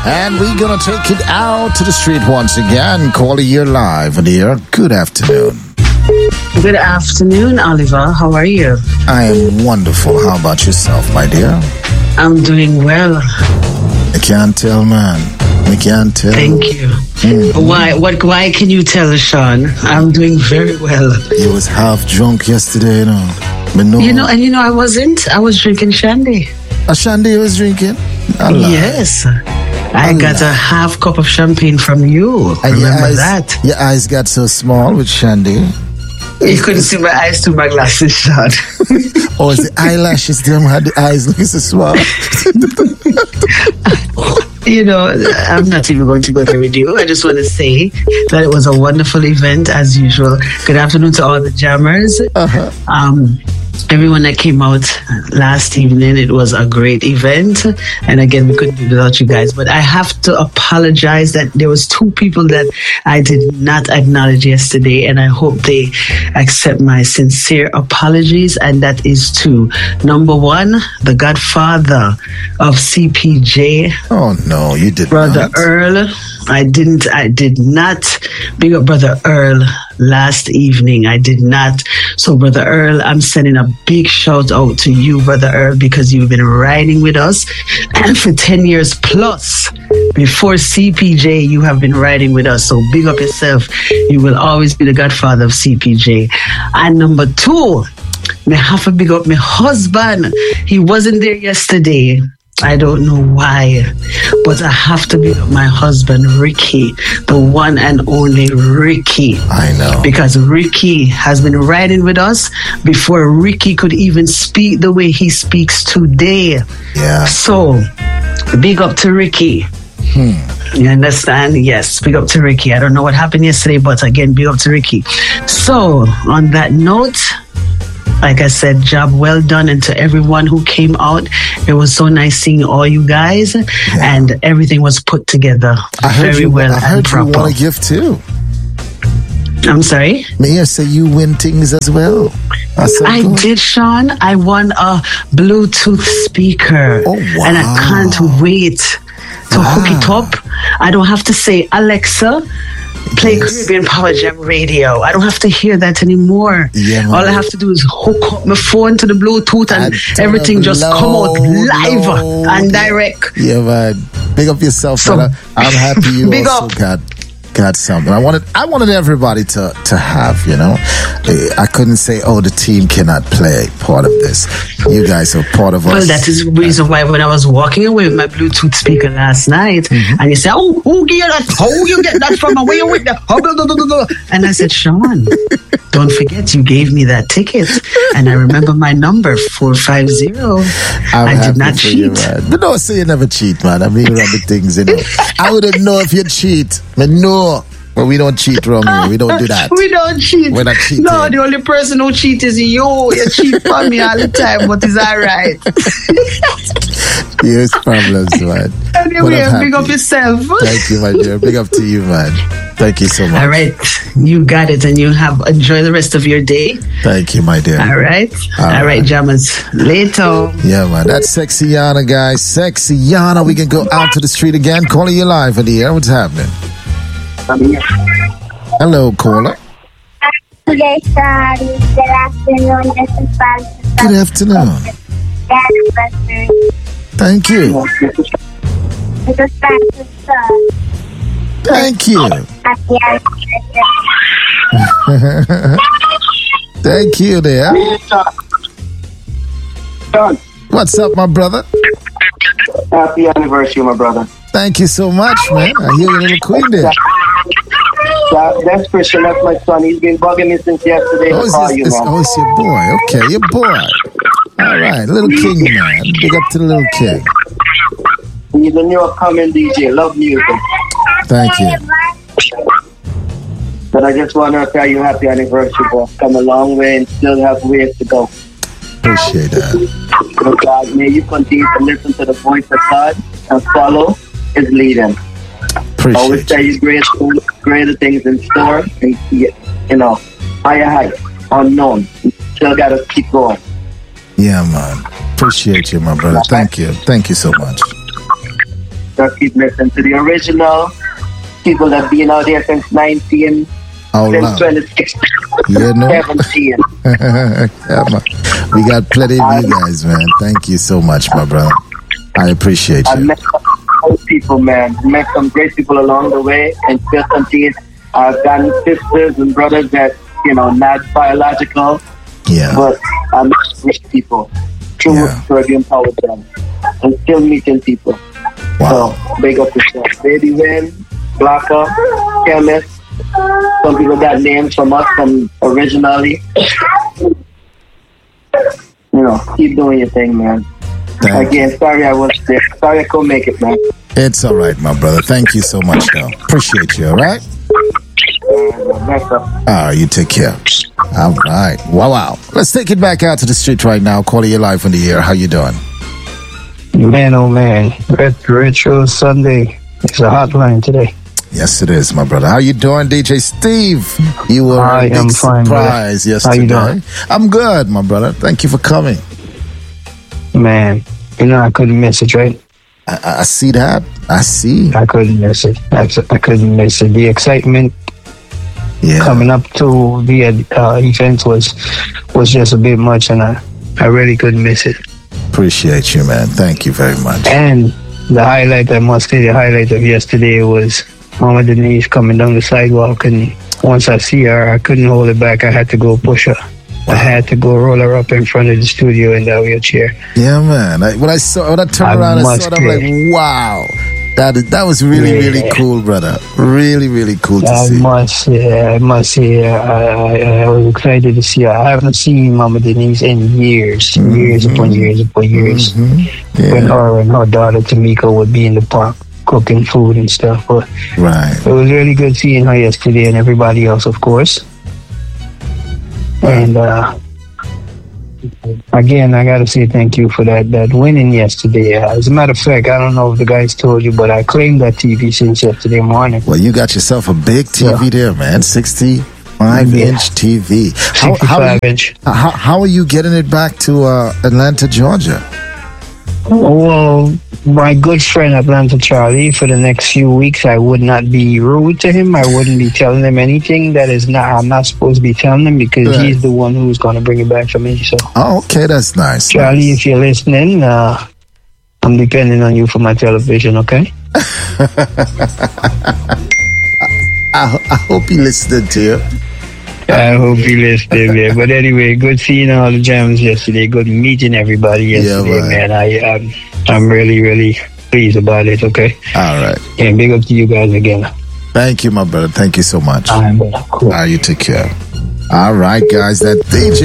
And we're going to take it out to the street once again. Calling you live, dear. Good afternoon. Good afternoon, Oliver. How are you? I am wonderful. How about yourself, my dear? I'm doing well. I can't tell, man. I can't tell. Thank you. Mm-hmm. Why can you tell, Sean? I'm doing very well. You was half drunk yesterday, you know. But no. I wasn't. I was drinking shandy. A shandy you was drinking? Yes. I got a half cup of champagne from you. Remember that? Your eyes got so small with shandy. You couldn't see my eyes through my glasses, Sean. Oh, it's the eyelashes them had the eyes looking so small. I'm not even going to go there with you. I just want to say that it was a wonderful event as usual. Good afternoon to all the jammers. Everyone that came out last evening, it was a great event. And again, we couldn't do it without you guys. But I have to apologize that there was 2 people that I did not acknowledge yesterday. And I hope they accept my sincere apologies. And that is to, number 1, the godfather of CPJ. Oh, no, you did Brother not. Earl. I did not big up Brother Earl last evening. I did not. So, Brother Earl, I'm sending a big shout out to you, Brother Earl, because you've been riding with us and for 10 years plus. Before CPJ, you have been riding with us. So, big up yourself. You will always be the godfather of CPJ. And number 2, I have to big up my husband. He wasn't there yesterday. I don't know why, but I have to be my husband, Ricky, the one and only Ricky. I know. Because Ricky has been riding with us before Ricky could even speak the way he speaks today. Yeah. So, big up to Ricky. You understand? Yes, big up to Ricky. I don't know what happened yesterday, but again, big up to Ricky. So, on that note, like I said, job well done. And to everyone who came out, it was so nice seeing all you guys. Yeah. And everything was put together very well. I heard you won a gift too. I'm sorry? May I say you win things as well? I did, Sean. I won a Bluetooth speaker. Oh, wow. And I can't wait to hook it up. I don't have to say, Alexa, play Caribbean Power Jam radio. I don't have to hear that anymore. Yeah, all I have to do is hook up my phone to the Bluetooth and everything just come out live and direct. Yeah, man. Big up yourself, so, brother. I'm happy you big also up. got something. I wanted everybody to have, I couldn't say, the team cannot play part of this. You guys are part of us. Well, that is the reason why when I was walking away with my Bluetooth speaker last night, and you said, who gave that? How you get that from? Where you with that? And I said, Sean, don't forget you gave me that ticket. And I remember my number, 450. I did not cheat. You, but no, say you never cheat, man. I mean, you run the things, I wouldn't know if you cheat. But no. Well, we don't cheat wrong here. We don't do that. We don't cheat. We're not cheating. No, the only person who cheats is you. You cheat for me all the time, but it's all right. Yes, problems, man. Anyway, big up yourself. Thank you, my dear. Big up to you, man. Thank you so much. All right. You got it, and you enjoy the rest of your day. Thank you, my dear. All right. All right, jammers. Later. Yeah, man. That's Sexy Yana, guys. Sexy Yana. We can go out to the street again. Calling you live in the air. What's happening? Hello, caller. Good afternoon. This is Francis. Good afternoon. Thank you. This is Francis. Thank you. Thank you, there. What's up, my brother? Happy anniversary, my brother. Thank you so much, man. I hear your little queen there. That's Christian. That's my son. He's been bugging me since yesterday. It's your boy. Okay, your boy. All right, little king, man. Big up to the little king. He's a new upcoming DJ. Love music. Thank you. But I just want to tell you happy anniversary, bro. Come a long way and still have ways to go. Appreciate that. So God, may you continue to listen to the voice of God and follow his leading. Appreciate always tell you greater things in store, and higher heights, unknown. Still got to keep going. Yeah, man. Appreciate you, my brother. Thank you. Thank you so much. just keep listening to the original people that been out there since 19, Oh, since wow. 26, You know? 17. Yeah, man. We got plenty of you guys, man. Thank you so much, my brother. I appreciate I you. met some great people, man. Met some great people along the way, and still continue. I've gotten sisters and brothers that, not biological, Yeah. but I met great people through Yeah. the Empowered Jam. And still meeting people. Wow. So, big up yourself. Baby Win, Blacker, Chemist. Some people got names from us from originally. Keep doing your thing, man. Thank you. Again, sorry I wasn't there. Sorry I couldn't make it, man. It's all right, my brother. Thank you so much, though. Appreciate you, all right? Next up. All right, you take care. All right. Wow. Let's take it back out to the street right now. Calling you live on the air. How you doing? Man, oh man, Retro Sunday. It's a hotline today. Yes, it is, my brother. How you doing, DJ Steve? You were I a big am fine, surprise brother. How you yesterday. doing? I'm good, my brother. Thank you for coming. Man, I couldn't miss it, right? I see that. I see. I couldn't miss it. I couldn't miss it. The excitement Yeah. coming up to the event was just a bit much, and I really couldn't miss it. Appreciate you, man. Thank you very much. And the highlight, I must say, the highlight of yesterday was Mama Denise coming down the sidewalk, and once I see her, I couldn't hold it back. I had to go push her. I had to go roll her up in front of the studio in that wheelchair. Yeah, man. When I turned around, I saw it. I'm like, wow. That was really, really cool, brother. Really, really cool to see. I must say, I was excited to see her. I haven't seen Mama Denise in years upon years upon years. Yeah. When her and her daughter Tamika would be in the park cooking food and stuff. But Right. it was really good seeing her yesterday, and everybody else, of course. And again, I gotta say thank you for that winning yesterday. As a matter of fact, I don't know if the guys told you, but I claimed that TV since yesterday morning. Well, you got yourself a big TV there, man. 65-inch TV. 65-inch. How are you getting it back to Atlanta, Georgia? Well, my good friend Atlanta Charlie, for the next few weeks, I would not be rude to him. I wouldn't be telling him anything that I'm not supposed to be telling him, because Right. he's the one who's going to bring it back for me. So, Oh, okay, that's nice. Charlie, Nice. if you're listening, I'm depending on you for my television, okay? I hope he listened to you. I hope you listening, man. But anyway, good seeing all the jams yesterday. Good meeting everybody yesterday, man. man. I'm really, really pleased about it, okay? All right. And big up to you guys again. Thank you, my brother. Thank you so much. All right, cool. All right, you take care. All right, guys. That DJ